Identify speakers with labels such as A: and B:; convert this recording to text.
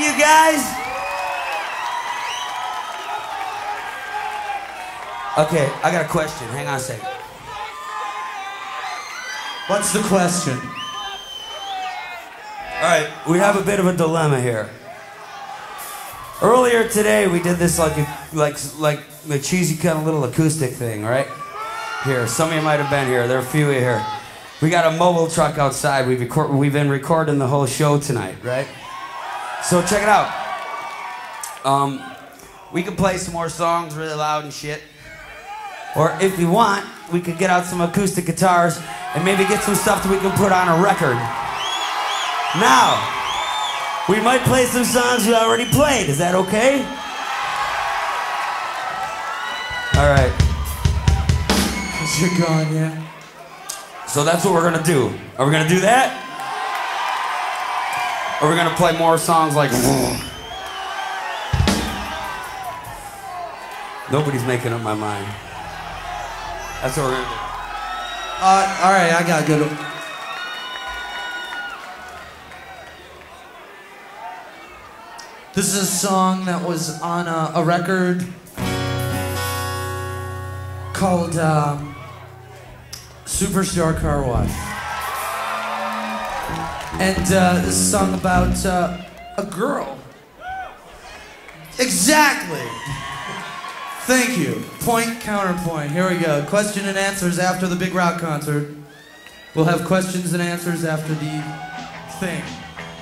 A: you guys? Okay, I got a question. Hang on a second.
B: What's the question?
A: All right, we have a bit of a dilemma here. Earlier today, we did this like a cheesy kind of little acoustic thing, right? Here, some of you might have been here. There are a few of you here. We got a mobile truck outside. We've been recording the whole show tonight, right? So check it out. We can play some more songs really loud and shit. Or if you want, we could get out some acoustic guitars and maybe get some stuff that we can put on a record. Now, we might play some songs we already played. Is that okay? All right.
B: You're gone, yeah.
A: So that's what we're gonna do. Are we gonna do that? Or are we gonna play more songs like... Nobody's making up my mind. That's what we're gonna do.
B: All right, I got a good one. This is a song that was on a record called Superstar Car Wash. And this is a song about a girl. Exactly. Thank you. Point, counterpoint. Here we go. Question and answers after the Big Rock concert. We'll have questions and answers after the thing.